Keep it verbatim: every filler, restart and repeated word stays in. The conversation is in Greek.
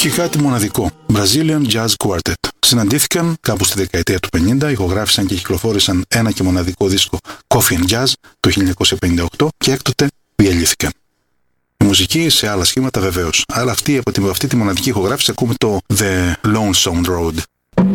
και κάτι μοναδικό. Brazilian Jazz Quartet. Συναντήθηκαν κάπου στη δεκαετία του πενήντα, ηχογράφησαν και κυκλοφόρησαν ένα και μοναδικό δίσκο Coffee and Jazz το χίλια εννιακόσια πενήντα οκτώ και έκτοτε διαλύθηκαν. Η μουσική σε άλλα σχήματα βεβαίως, αλλά αυτή, από αυτή τη μοναδική ηχογράφηση ακούμε το The Lonesome Road.